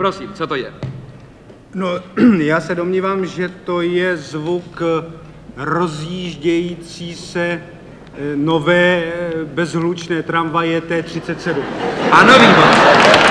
Prosím, co to je? No, já se domnívám, že to je zvuk rozjíždějící se nové bezhlučné tramvaje T37. Ano, výborně.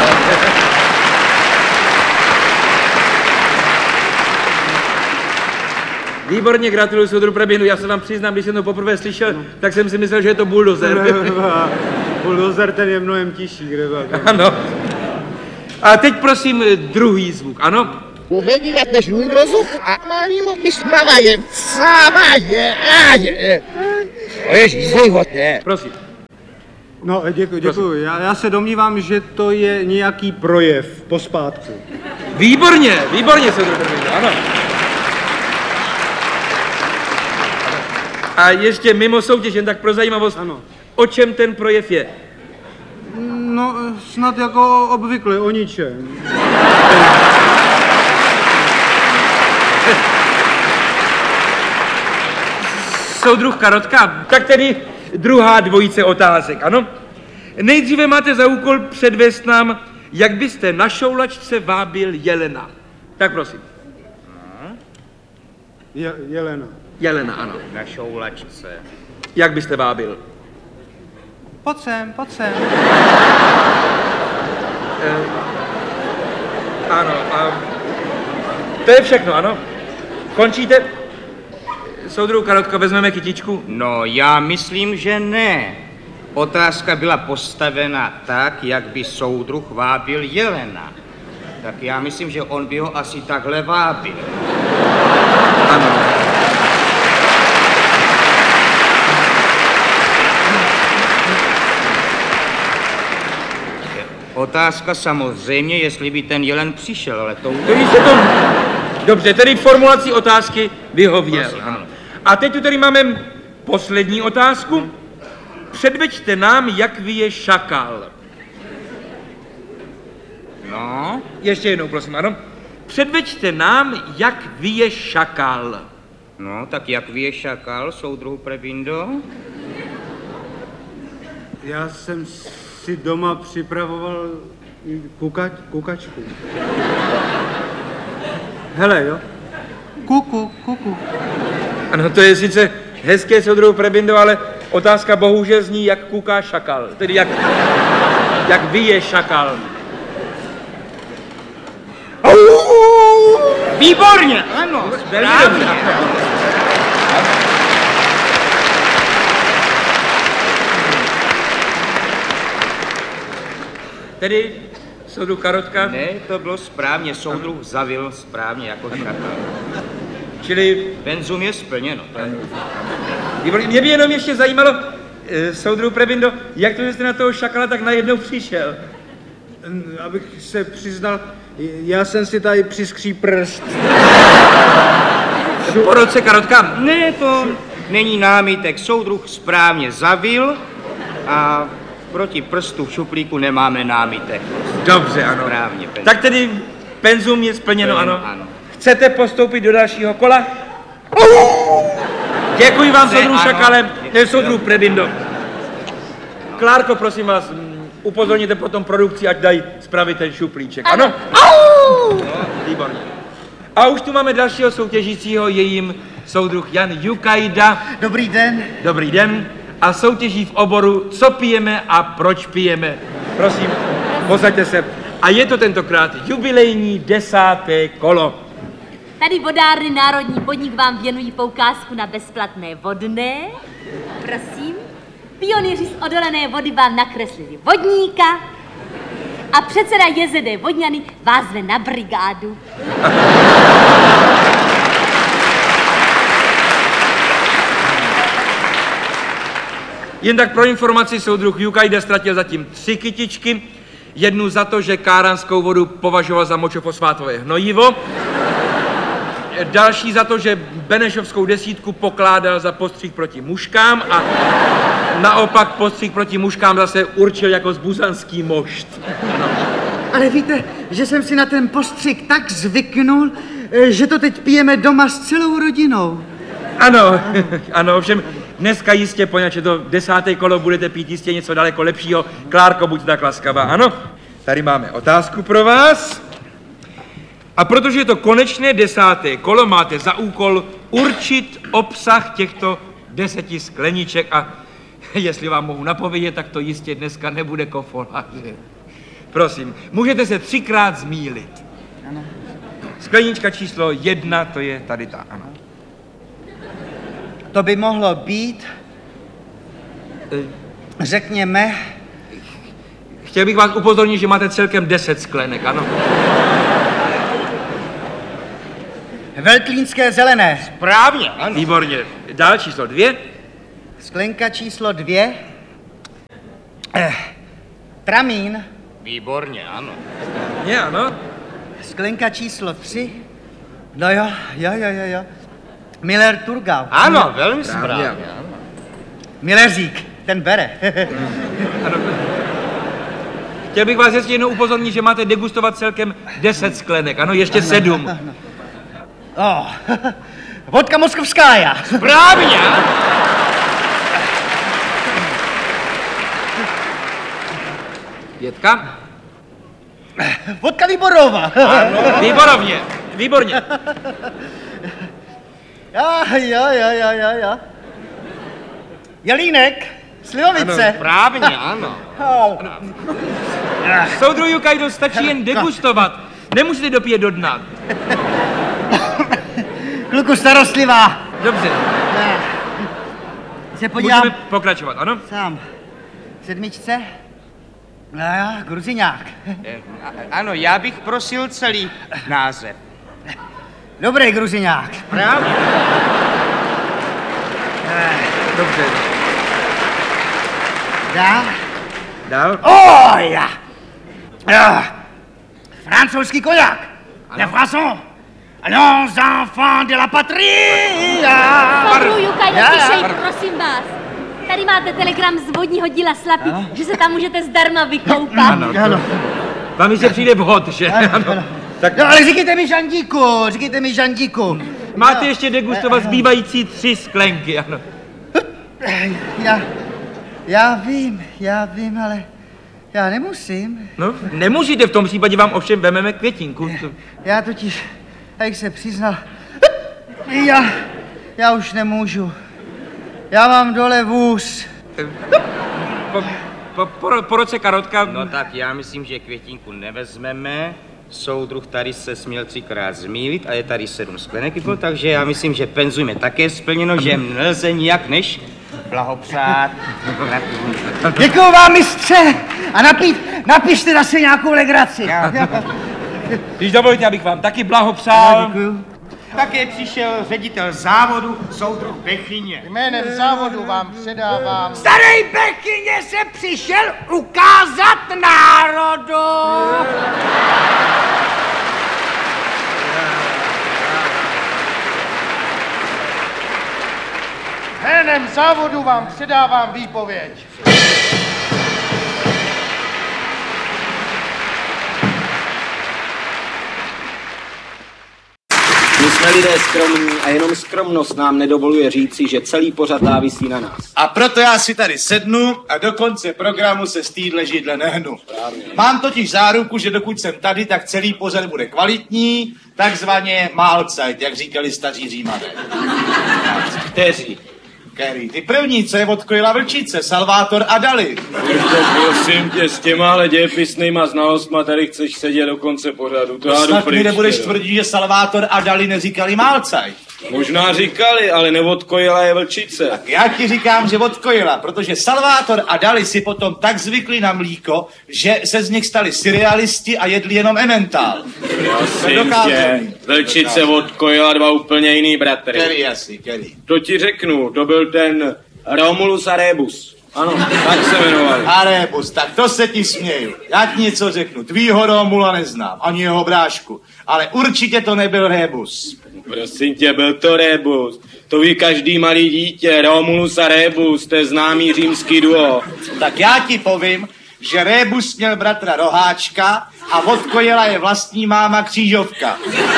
Výborně, gratuluju soudru Prebinu. Já se vám přiznám, když jsem to poprvé slyšel, tak jsem si myslel, že je to buldozer. Buldozer, ten je mnohem tižší, Ano. A teď prosím druhý zvuk, ano? Uvědět žůdrozu a malýmu vysmavaje, vsávaje, áje. To je životné. Prosím. No, děkuji. Já se domnívám, že to je nějaký projev pospátku. Výborně, soudru Prebinu, ano. A ještě mimo soutěž, jen tak pro zajímavost, ano. O čem ten projev je? No, snad jako obvykle, o ničem. Soudruh Karotka, tak tedy druhá dvojice otázek, ano? Nejdříve máte za úkol předvést nám, jak byste na šoulačce vábil jelena. Tak prosím. Jelena. Jelena, ano. Na šoulačce. Jak byste vábil? Pojď sem. Ano, to je všechno, ano? Končíte? Soudruh Karotko, vezmeme kytičku? No, já myslím, že ne. Otázka byla postavena tak, jak by soudruh vábil jelena. Tak já myslím, že on by ho asi takhle vábil. Ano. Otázka samozřejmě, jestli by ten jelen přišel, ale to... Dobře, tedy formulací otázky vyhověl. Prosím, ano. A teď tu tedy máme poslední otázku. Předveďte nám, jak vyje šakal. No? Ještě jednou, prosím, ano. Předveďte nám, jak vyje šakal. No, tak jak vyje šakal, soudruhu Prebindo? Já jsem si doma připravoval kukačku. Hele, jo? Kuku. Ano, to je sice hezké, soudruhu Prebindo, ale otázka bohužel zní, jak kuká šakal. Tedy jak vyje šakal. Výborně, ano, správně. Tedy soudruh Karotka? Ne, to bylo správně, soudruh zavil správně jako šakal. Čili Penzum je splněno. výborně. Mě by jenom ještě zajímalo, soudruh Prebindo, jak to, že jste na toho šakala tak najednou přišel? Abych se přiznal, já jsem si tady přiskří prst. Po roce Karotka? Ne, to není námitek, soudruh správně zavil a proti prstu v šuplíku nemáme námitek. Dobře, ano. Správně, penzum. Tak tedy penzum je splněno, ano. Ano. Chcete postoupit do dalšího kola? Děkuji vám, soudruh ano. Šakale, soudruh Prebindo. Klárko, prosím vás, upozorněte potom produkci, ať dají spravit ten šuplíček, ano? Výborně. A už tu máme dalšího soutěžícího, je jim soudruh Jan Jukajda. Dobrý den. Dobrý den. A soutěží v oboru, co pijeme a proč pijeme. Prosím, posaďte se. A je to tentokrát jubilejní 10. kolo. Tady vodárny Národní podnik vám věnují poukázku na bezplatné vodné. Prosím. Pionýři z odolené vody vám nakreslili vodníka a předseda JZD Vodňany vás zve na brigádu. Jen tak pro informaci, soudruh Jukajda ztratil zatím 3 kytičky. Jednu za to, že káranskou vodu považoval za močofosfátové hnojivo. Další za to, že benešovskou desítku pokládal za postřih proti muškám a naopak postřih proti muškám zase určil jako zbuzanský mošt. Ale víte, že jsem si na ten postřik tak zvyknul, že to teď pijeme doma s celou rodinou. Ano, ovšem dneska jistě, poněvadž je to 10. kolo, budete pít jistě něco daleko lepšího. Klárko, buďte tak laskavá, ano? Tady máme otázku pro vás. A protože je to konečné 10. kolo, máte za úkol určit obsah těchto 10 skleniček a jestli vám mohu napovědět, tak to jistě dneska nebude kofola. Prosím, můžete se 3krát zmýlit. Ano. Sklenička číslo 1, to je tady ta, ano. To by mohlo být, řekněme, Chtěl bych vás upozornit, že máte celkem 10 sklenek, ano. veltlínské zelené. Správně, ano. Výborně. Dál číslo 2. Sklenka číslo 2. Tramín. Výborně, ano. Je, ano. Sklenka číslo 3. No jo. Miller Turgau. Ano, velmi Správně. správně, ano. Milleřík, ten bere. Ano. Chtěl bych vás ještě jednou upozornit, že máte degustovat celkem 10 sklenek, ano, ještě 7. Vodka moskovskája. Správně, ano. Pětka? Vodka Výborová. Výborovně, výborně. Jo. Jelínek, slivovice. Správně, ano. Soudruhu Jukajdo, stačí jen degustovat. Nemusíte dopít do dna. Kluku starostlivá. Dobře, Se podívám můžeme pokračovat, ano? sám. 7. No jo, Gruziňák. Ano, já bych prosil celý název. Dobrý Gruziňák. Správně. Dobře. Dál? Ja. Francouzský koňák. Le François. Allons, enfants de la patrie. Soudruhu Jukajdo, tišej, prosím vás. Tady máte telegram z vodního díla Slapy, že se tam můžete zdarma vykoupat. Ano. Vám mi se přijde vhod, že? Ano. Tak No, ale říkejte mi Žandíku. máte ještě degustovat zbývající 3 sklenky, ano. Já vím, ale já nemusím. No, nemusíte, v tom případě vám ovšem vememe květinku. Já totiž, jak se přiznal, já už nemůžu. Já mám dole vůz. Po roce karotka... No tak já myslím, že květinku nevezmeme. Soudruh tady se směl 3krát zmýlit a je tady 7 sklenek, takže já myslím, že penzum je také splněno, že nelze nijak než blahopřát. Děkuju vám, mistře! A napište zase nějakou legraci. Když dovolíte, abych vám taky blahopřál. Děkuju. Také přišel ředitel závodu, soudruh Bechyně. Jménem závodu vám předávám. Starý Bechyně se přišel ukázat národu. Jménem závodu vám předávám výpověď. My jsme lidé skromní a jenom skromnost nám nedovoluje říci, že celý pořad závisí na nás. A proto já si tady sednu a do konce programu se z týdle židle nehnu. Mám totiž záruku, že dokud jsem tady, tak celý pořad bude kvalitní, takzvaně Mahlzeit, jak říkali staří Římané. Kteří? Který? Ty první, co je odkojila vlčice, Salvator a Dali. Prosím tě, s těmahle dějepisnýma znalostma tady chceš sedět do konce pořadu. To já jdu Snad mi pryč, nebudeš teda. tvrdit, že Salvator a Dali neříkali Mahlzeit. Možná říkali, ale neodkojila je vlčice. Tak já ti říkám, že odkojila, protože Salvator a Dali si potom tak zvykli na mlíko, že se z nich stali surrealisti a jedli jenom Emmental. Prosím tě, vlčice odkojila 2 úplně jiný bratry. Který? To ti řeknu, to byl ten Romulus a Rebus. Ano, tak se jmenovali. A Rebus, tak to se ti směju. Já ti něco řeknu, tvýho Romula neznám, ani jeho brášku, ale určitě to nebyl Rebus. Prosím tě, byl to Rebus. To ví každý malý dítě, Romulus a Rebus, to je známý římský duo. Tak já ti povím, že Rebus měl bratra Roháčka a odkojila je vlastní máma Křížovka.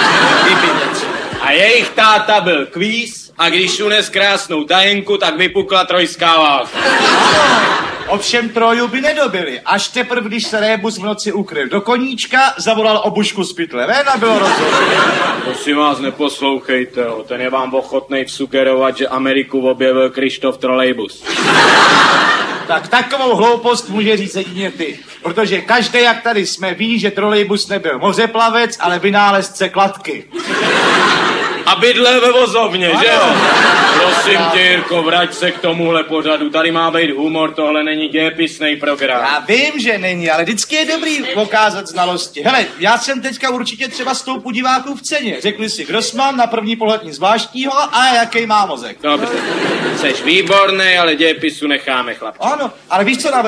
A jejich táta byl Kvíz a když unes krásnou tajenku, tak vypukla trojská válka. Ovšem Troju by nedobili. Až teprve, když se rébus v noci ukryl do koníčka, zavolal obušku z pytle ven a bylo rozhodnuto. Prosím vás, neposlouchejte ho. Ten je vám ochotnej vsugerovat, že Ameriku objevil Krištof Trolejbus. Tak takovou hloupost může říct jedině ty. Protože každý, jak tady jsme, ví, že trolejbus nebyl mořeplavec, ale vynálezce kladky. A bydlel ve vozovně, že jo? Prosím tě, Jirko, vrať se k tomuhle pořadu. Tady má být humor, tohle není dějepisný program. Já vím, že není, ale vždycky je dobrý ukázat znalosti. Hele, já jsem teďka určitě třeba stoupu diváků v ceně. Řekli si Grossman, na první pohled nic zvláštního a jaký má mozek. Dobře, jseš výborný, ale dějepisu necháme, chlapče. Ano, ale víš co,